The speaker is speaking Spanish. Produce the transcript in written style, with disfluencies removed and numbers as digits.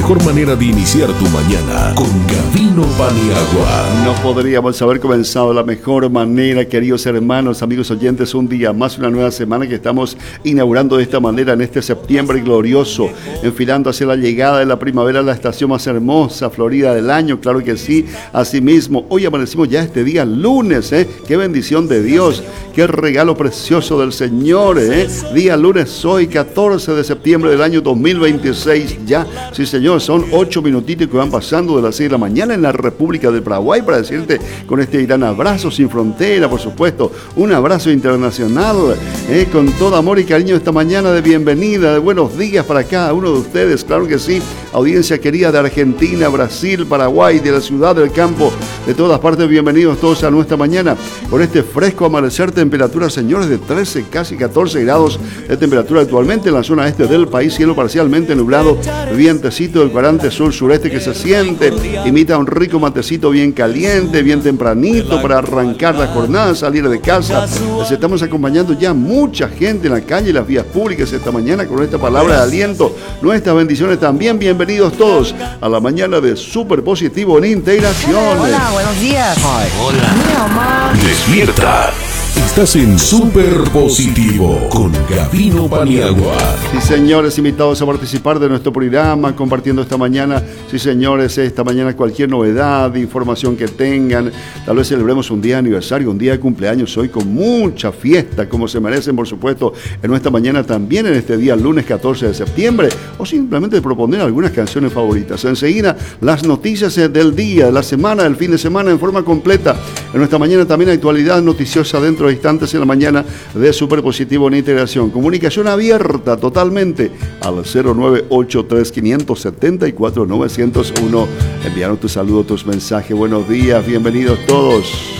mejor manera de iniciar tu mañana con Gavino Paniagua. No podríamos haber comenzado de la mejor manera, queridos hermanos, amigos oyentes, un día más, una nueva semana que estamos inaugurando de esta manera en este septiembre glorioso, enfilando hacia la llegada de la primavera, la estación más hermosa, florida del año, claro que sí. Asimismo, hoy amanecimos ya este día lunes, qué bendición de Dios, qué regalo precioso del Señor, día lunes hoy, 14 de septiembre del año 2026, ya, sí señor, son 8 minutitos que van pasando de las 6 de la mañana en la República del Paraguay, para decirte con este gran abrazo sin frontera, por supuesto, un abrazo internacional, con todo amor y cariño esta mañana de bienvenida, de buenos días para cada uno de ustedes, claro que sí, audiencia querida de Argentina, Brasil, Paraguay, de la ciudad, del campo, de todas partes, bienvenidos todos a nuestra mañana, con este fresco amanecer, temperaturas, señores, de 13, casi 14 grados de temperatura actualmente en la zona este del país, cielo parcialmente nublado, vientecito del cuadrante sur-sureste que se siente, imita un rico matecito bien caliente, bien tempranito para arrancar la jornada, salir de casa. Les estamos acompañando ya mucha gente en la calle y las vías públicas esta mañana con esta palabra de aliento, nuestras bendiciones también. Bienvenidos todos a la mañana de Súper Positivo en Integración. Hola, buenos días. Hola. Despierta. Estás en Súper Positivo con Gavino Paniagua. Sí, señores, invitados a participar de nuestro programa, compartiendo esta mañana, sí, señores, esta mañana cualquier novedad, información que tengan. Tal vez celebremos un día de aniversario, un día de cumpleaños hoy con mucha fiesta, como se merecen, por supuesto, en nuestra mañana también, en este día lunes 14 de septiembre, o simplemente proponer algunas canciones favoritas. Enseguida, las noticias del día, de la semana, del fin de semana, en forma completa. En nuestra mañana también actualidad noticiosa dentro de instantes en la mañana de Súper Positivo en Integración. Comunicación abierta totalmente al 0983-574-901. Enviaron tu saludo, tus mensajes. Buenos días, bienvenidos todos.